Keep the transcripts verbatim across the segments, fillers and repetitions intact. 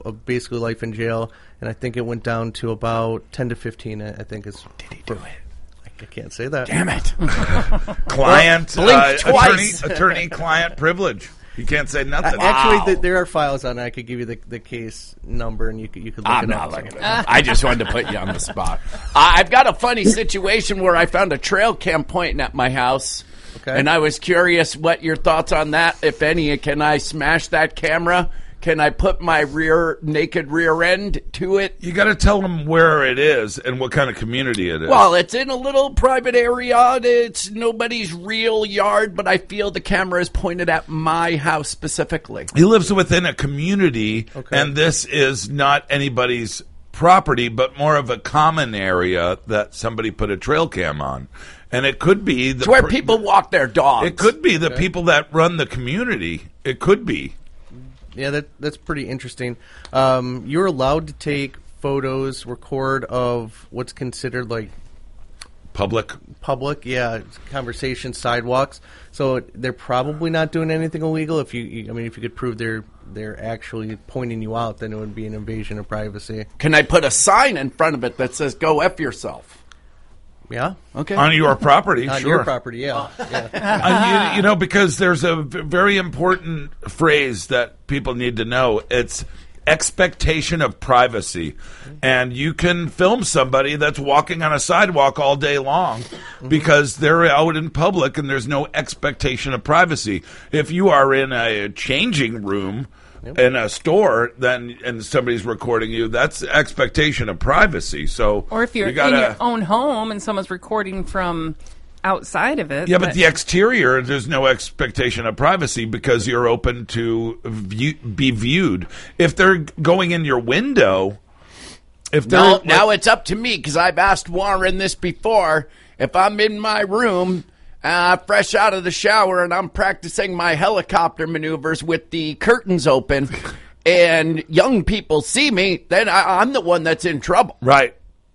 of basically life in jail, and I think it went down to about ten to fifteen. I think is. Did he do it? I can't say that. Damn it! Client, Blink uh, twice. attorney, attorney-client privilege. You can't say nothing. Uh, actually, Wow. th- there are files on it. I could give you the, the case number, and you could you could look I'm it not up. looking at it. I just wanted to put you on the spot. Uh, I've got a funny situation where I found a trail cam pointing at my house, Okay. and I was curious what your thoughts on that, if any. Can I smash that camera? Can I put my rear naked rear end to it? You got to tell them where it is and what kind of community it is. Well, it's in a little private area. It's nobody's real yard, but I feel the camera is pointed at my house specifically. he lives within a community, Okay. and this is not anybody's property, but more of a common area that somebody put a trail cam on. And it could be the It's where per- people walk their dogs. It could be the people that run the community. It could be. Yeah, that that's pretty interesting. Um, you're allowed to take photos, record of what's considered like Public. public, yeah, conversations, sidewalks. So they're probably not doing anything illegal. If you, you I mean, if you could prove they're they're actually pointing you out, then it would be an invasion of privacy. Can I put a sign in front of it that says "Go F yourself"? Yeah, Okay. On your property, on sure. your property, yeah. yeah. Uh, you, you know, because there's a v- very important phrase that people need to know. It's expectation of privacy. And you can film somebody that's walking on a sidewalk all day long because they're out in public and there's no expectation of privacy. If you are in a changing room in a store, then and somebody's recording you, that's expectation of privacy. So Or if you're you gotta, in your own home and someone's recording from outside of it. yeah, but the exterior, there's no expectation of privacy because you're open to view, be viewed. If they're going in your window, if they're Now, now it's up to me because I've asked Warren this before. If I'm in my room, uh, fresh out of the shower, and I'm practicing my helicopter maneuvers with the curtains open, and young people see me, then I, I'm the one that's in trouble. right.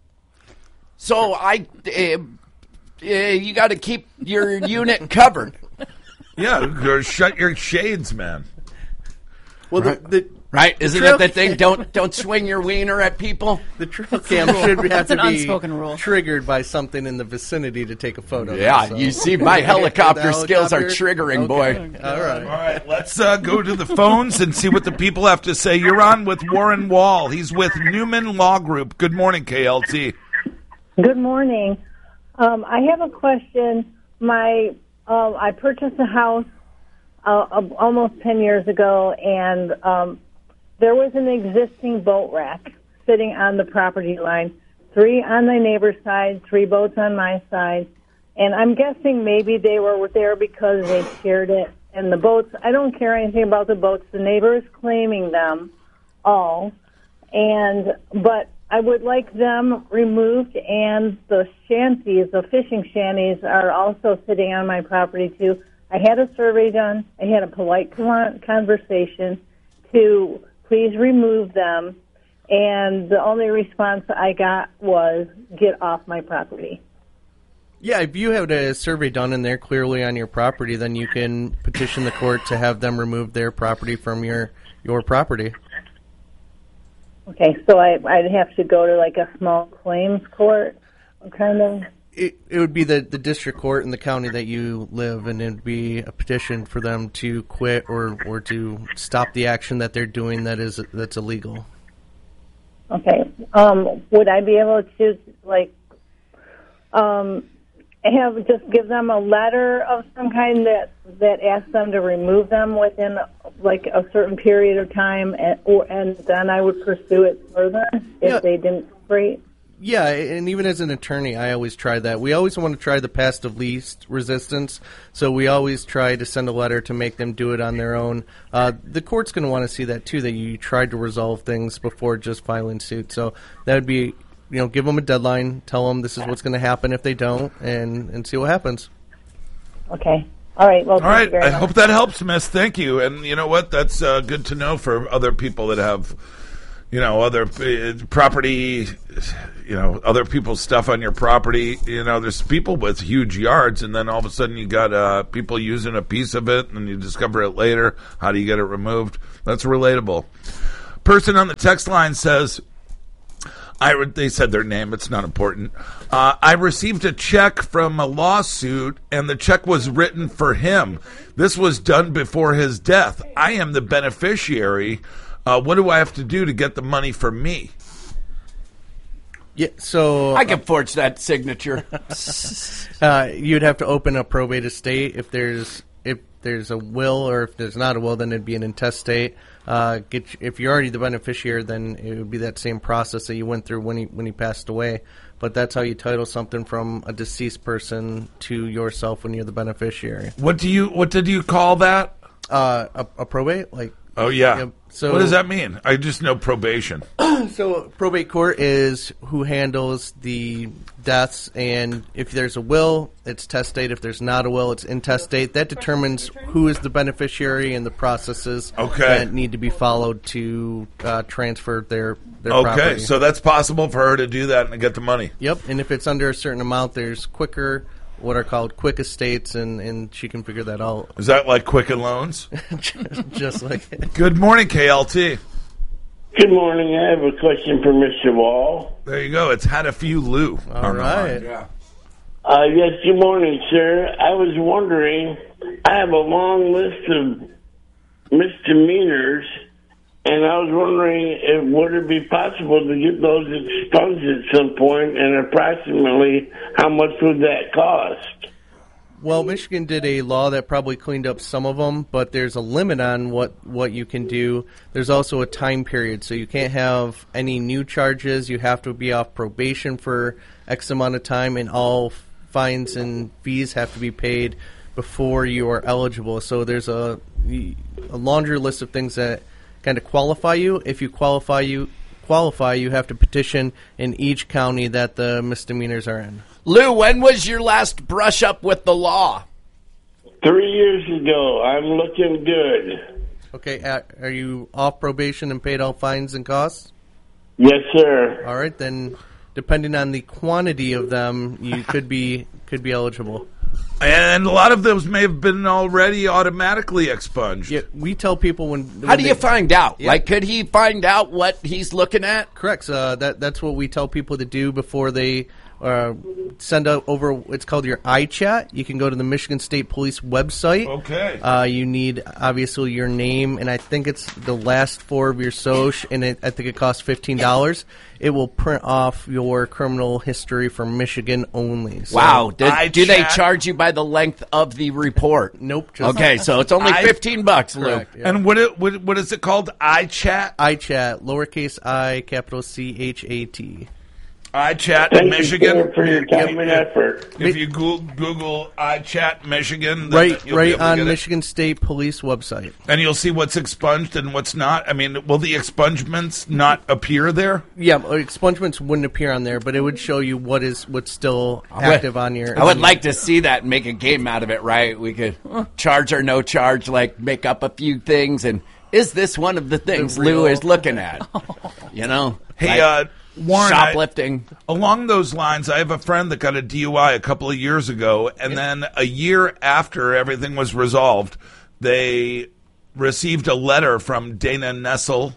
So I, uh, uh, you got to keep your unit covered. Yeah, you're- shut your shades, man. Well, the, the Right? Isn't trail that the thing? Don't don't swing your wiener at people. the trail cam should have That's to an be unspoken rule. triggered by something in the vicinity to take a photo. Yeah, so. you see, my helicopter The skills are helicopter? triggering, Okay. boy. All right. All right, let's uh, go to the phones and see what the people have to say. You're on with Warren Wall. He's with Newman Law Group. Good morning, K L T. Good morning. Um, I have a question. My uh, I purchased a house uh, uh, almost ten years ago, and um, there was an existing boat rack sitting on the property line, three on my neighbor's side, three boats on my side, and I'm guessing maybe they were there because they shared it. And the boats, I don't care anything about the boats. The neighbor is claiming them all, and but I would like them removed, and the shanties, the fishing shanties, are also sitting on my property too. I had a survey done. I had a polite con- conversation to please remove them, and the only response I got was, get off my property. Yeah, if you have a survey done and they're clearly on your property, then you can petition the court to have them remove their property from your your property. Okay, so I, I'd have to go to like a small claims court, kind of. It, it would be the, the district court in the county that you live, and it would be a petition for them to quit or, or to stop the action that they're doing that is that's illegal. Okay. Um, would I be able to, like, um, have just give them a letter of some kind that that asks them to remove them within like a certain period of time, and, or, and then I would pursue it further if Yeah. they didn't cooperate? Yeah, and even as an attorney, I always try that. We always want to try the path of least resistance, so we always try to send a letter to make them do it on their own. Uh, the court's going to want to see that, too, that you tried to resolve things before just filing suit. So that would be, you know, give them a deadline, tell them this is what's going to happen if they don't, and, and see what happens. Okay. All right. Well, All right, I much. hope that helps, Miss. Thank you. And you know what? That's uh, good to know for other people that have, you know, other uh, property, you know, other people's stuff on your property. You know, there's people with huge yards, and then all of a sudden you got uh, people using a piece of it, and you discover it later. How do you get it removed? That's relatable. person on the text line says, I re- they said their name. It's not important. Uh, I received a check from a lawsuit, and the check was written for him. This was done before his death. I am the beneficiary. Uh, what do I have to do to get the money for me? Yeah, so I can forge that signature. uh, you'd have to open a probate estate if there's if there's a will, or if there's not a will, then it'd be an intestate. Uh, get if you're already the beneficiary, then it would be that same process that you went through when he when he passed away. But that's how you title something from a deceased person to yourself when you're the beneficiary. What do you? What did you call that? Uh, a, a probate, like Oh yeah. yeah, so what does that mean? I just know probation. So probate court is who handles the deaths, and if there's a will, it's testate. If there's not a will, it's intestate. That determines who is the beneficiary and the processes Okay. that need to be followed to uh, transfer their their Okay, property. so that's possible for her to do that and get the money. Yep, and if it's under a certain amount, there's quicker, what are called quick estates, and, and she can figure that out. Is that like Quicken Loans? Just like it. Good morning, K L T. Good morning. I have a question for Mister Wall. There you go. It's had a few Lou. All right. Uh, yes, good morning, sir. I was wondering, I have a long list of misdemeanors, and I was wondering if would it be possible to get those expunged at some point, and approximately how much would that cost? Well, Michigan did a law that probably cleaned up some of them, but there's a limit on what, what you can do. There's also a time period, so you can't have any new charges. You have to be off probation for X amount of time, and all fines and fees have to be paid before you are eligible. So there's a, a laundry list of things that kind of qualify you. If you qualify, you qualify, you have to petition in each county that the misdemeanors are in. Lou, when was your last brush up with the law? Three years ago. I'm looking good. Okay, uh, are you off probation and paid all fines and costs? Yes, sir. All right, then, depending on the quantity of them, you could be could be eligible. And a lot of those may have been already automatically expunged. Yeah, we tell people when. How when do they, you find out? Yeah. Like, could he find out what he's looking at? Correct. Uh, that that's what we tell people to do before they uh, send out over. It's called your iChat. You can go to the Michigan State Police website. Okay. Uh, you need obviously your name, and I think it's the last four of your social, and it, I think it costs fifteen dollars. It will print off your criminal history for Michigan only. So, Wow. Do, do they iChat. charge you by the length of the report? Nope. Just Okay, so it's only I- fifteen bucks, Lou. Correct. Yeah. And what, it, what what is it called? iChat? iChat, lowercase I, capital C H A T. iChat Thank Michigan. you, sir, for your time and effort. If you Google, Google iChat Michigan, then Right, you'll be right able to on get it. Michigan State Police website. And you'll see what's expunged and what's not. I mean, will the expungements not appear there? Yeah, expungements wouldn't appear on there, but it would show you what is what's still would- active on your. I would on like to see that and make a game out of it, right? We could charge or no charge, like make up a few things. And is this one of the things real- Lou is looking at? You know? Hey, like uh, Warren, I- shoplifting. along those lines, I have a friend that got a D U I a couple of years ago, and then a year after everything was resolved, they received a letter from Dana Nessel,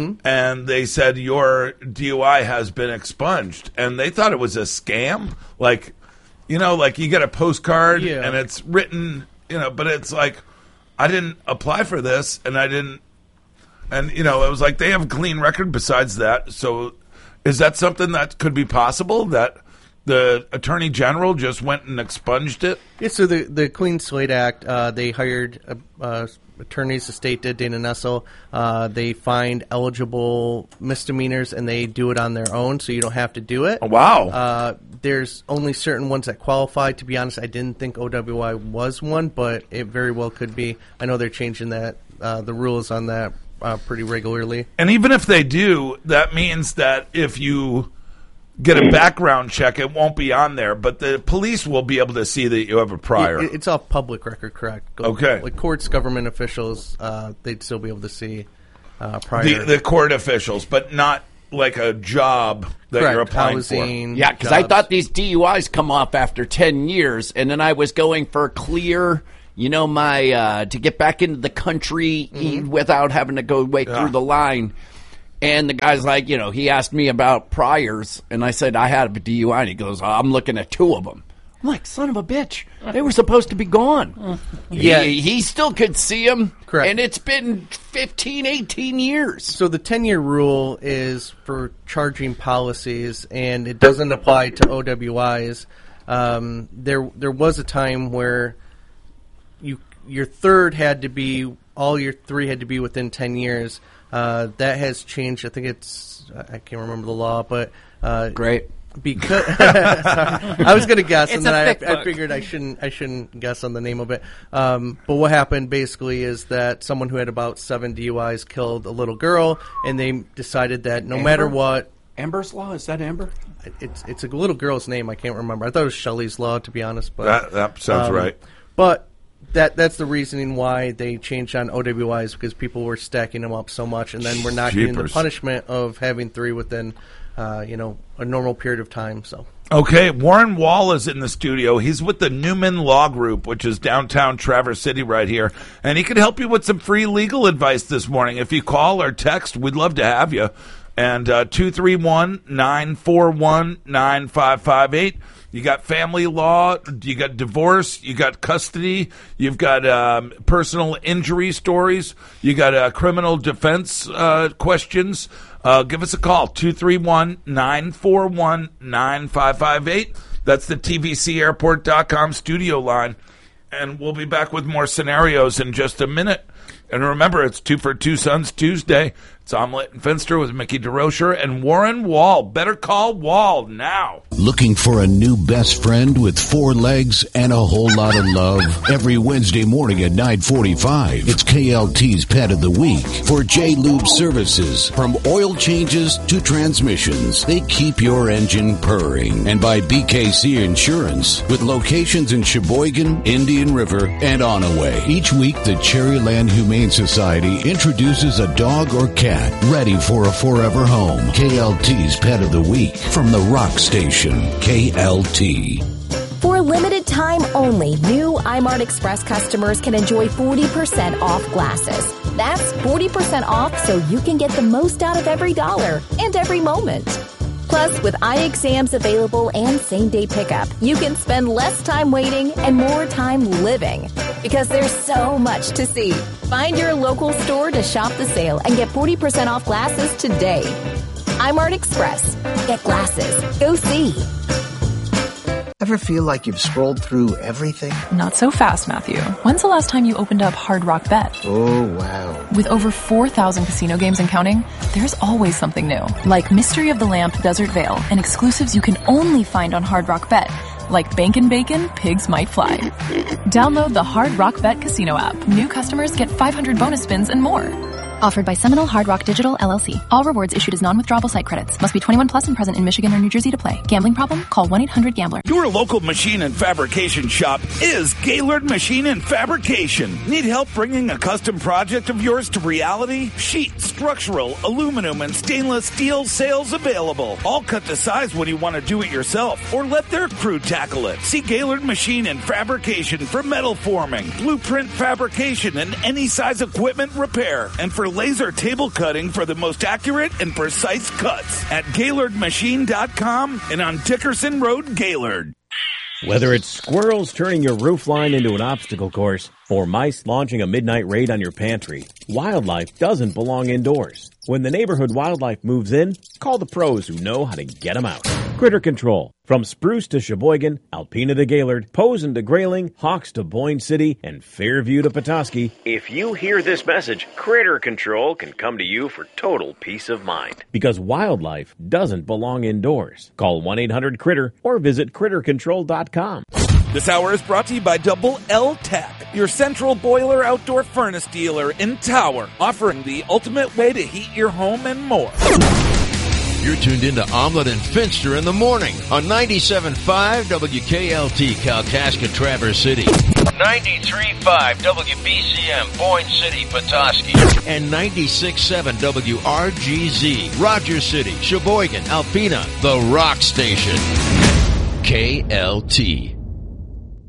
and they said, your D U I has been expunged. And they thought it was a scam. Like, you know, like you get a postcard, Yeah. and it's written, you know, but it's like, I didn't apply for this, and I didn't, and, you know, it was like they have a clean record besides that, so... Is that something that could be possible, that the Attorney General just went and expunged it? Yeah, so the the Clean Slate Act, uh, they hired uh, uh, attorneys. The state did, Dana Nessel. Uh, they find eligible misdemeanors, and they do it on their own, so you don't have to do it. Oh, wow. Uh, there's only certain ones that qualify. To be honest, I didn't think O W I was one, but it very well could be. I know they're changing that uh, the rules on that uh, pretty regularly. And even if they do, that means that if you get a background check, it won't be on there, but the police will be able to see that you have a prior. It, it's off public record, correct? Go- Okay. Like courts, government officials, uh, they'd still be able to see uh, prior. the, the court officials, but not like a job that correct. you're applying Housing, Yeah, because I jobs. thought these D U Is come off after ten years, and then I was going for clear, you know, my uh, to get back into the country Mm-hmm. e- without having to go way Yeah. through the line. And the guy's like, you know, he asked me about priors, and I said I had a D U I, and he goes, I'm looking at two of them. I'm like, son of a bitch. They were supposed to be gone. Yeah. He, he still could see them. Correct. And it's been fifteen, eighteen years. So the ten-year rule is for charging policies, and it doesn't apply to O W Is. Um, there there was a time where you your third had to be, all your three had to be within ten years. Uh, that has changed. I think it's, I can't remember the law, but... Uh, Great. Because I was going to guess, It's and then a I, thick I book. figured I shouldn't. I shouldn't guess on the name of it. Um, but what happened basically is that someone who had about seven D U Is killed a little girl, and they decided that no Amber? matter what, Amber's Law? Is that Amber? it's it's a little girl's name. I can't remember. I thought it was Shelley's Law, to be honest. But That, that sounds um, right. But that that's the reasoning why they changed on O W Is, because people were stacking them up so much, and then we're not getting the Jeepers. punishment of having three within, uh, you know, a normal period of time. So. Okay, Warren Wall is in the studio. He's with the Newman Law Group, which is downtown Traverse City right here. And he can help you with some free legal advice this morning. If you call or text, we'd love to have you. And uh, two three one, nine four one, nine five five eight. You got family law, you got divorce, you got custody, you've got um, personal injury stories, you got uh, criminal defense uh, questions. Uh, give us a call, two three one, nine four one, nine five five eight. That's the T V C airport dot com studio line. And we'll be back with more scenarios in just a minute. And remember, it's Two for Two Sons Tuesday. It's Omelette and Finster with Mickey DeRocher and Warren Wall. Better call Wall now. Looking for a new best friend with four legs and a whole lot of love? Every Wednesday morning at nine forty-five, it's K L T's Pet of the Week. For J-Lube Services, from oil changes to transmissions, they keep your engine purring. And by B K C Insurance, with locations in Sheboygan, Indian River, and Onaway. Each week, the Cherryland Humane Society introduces a dog or cat ready for a forever home. K L T's Pet of the Week from the Rock Station, K L T. For a limited time only, new iMart Express customers can enjoy forty percent off glasses. That's forty percent off so you can get the most out of every dollar and every moment. Plus, with eye exams available and same-day pickup, you can spend less time waiting and more time living. Because there's so much to see. Find your local store to shop the sale and get forty percent off glasses today. iMart Express. Get glasses. Go see. Ever feel like you've scrolled through everything? Not so fast, Matthew. When's the last time you opened up Hard Rock Bet? Oh, wow. With over four thousand casino games and counting, there's always something new. Like Mystery of the Lamp Desert Vale and exclusives you can only find on Hard Rock Bet. Like Bankin' Bacon, Pigs Might Fly. Download the Hard Rock Bet Casino app. New customers get five hundred bonus spins and more. Offered by Seminole Hard Rock Digital, L L C. All rewards issued as non-withdrawable site credits. Must be twenty-one plus and present in Michigan or New Jersey to play. Gambling problem? Call one eight hundred gambler. Your local machine and fabrication shop is Gaylord Machine and Fabrication. Need help bringing a custom project of yours to reality? Sheet, structural, aluminum, and stainless steel sales available. All cut to size when you want to do it yourself or let their crew tackle it. See Gaylord Machine and Fabrication for metal forming, blueprint fabrication, and any size equipment repair. And for laser table cutting for the most accurate and precise cuts at Gaylord Machine dot com and on Dickerson Road, Gaylord. Whether it's squirrels turning your roof line into an obstacle course or mice launching a midnight raid on your pantry, wildlife doesn't belong indoors. When the neighborhood wildlife moves in, call the pros who know how to get them out. Critter Control. From Spruce to Sheboygan, Alpena to Gaylord, Posen to Grayling, Hawks to Boyne City, and Fairview to Petoskey. If you hear this message, Critter Control can come to you for total peace of mind. Because wildlife doesn't belong indoors. Call one eight hundred critter or visit critter control dot com. This hour is brought to you by Double L Tap, your central boiler outdoor furnace dealer in Tower, offering the ultimate way to heat your home and more. You're tuned into Omelette and Finster in the morning on ninety-seven point five W K L T Kalkaska, Traverse City, ninety-three point five W B C M Boyne City, Petoskey, and ninety-six point seven W R G Z Rogers City, Sheboygan, Alpena, the Rock Station, K L T.